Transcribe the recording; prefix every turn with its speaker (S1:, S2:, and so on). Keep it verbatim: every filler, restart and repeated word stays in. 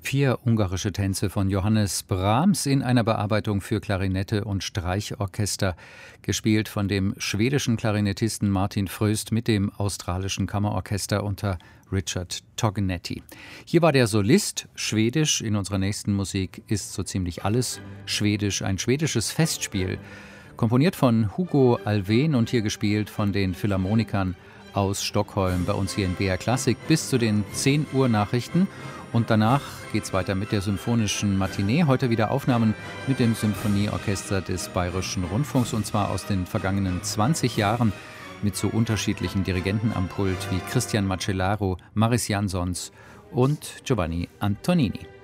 S1: Vier ungarische Tänze von Johannes Brahms in einer Bearbeitung für Klarinette und Streichorchester, gespielt von dem schwedischen Klarinettisten Martin Fröst mit dem australischen Kammerorchester unter Richard Tognetti. Hier war der Solist schwedisch. In unserer nächsten Musik ist so ziemlich alles schwedisch, ein schwedisches Festspiel, komponiert von Hugo Alfvén und hier gespielt von den Philharmonikern aus Stockholm, bei uns hier in B R Klassik bis zu den zehn Uhr Nachrichten. Und danach geht's weiter mit der symphonischen Matinee. Heute wieder Aufnahmen mit dem Symphonieorchester des Bayerischen Rundfunks, und zwar aus den vergangenen zwanzig Jahren mit so unterschiedlichen Dirigenten am Pult wie Christian Macellaro, Maris Jansons und Giovanni Antonini.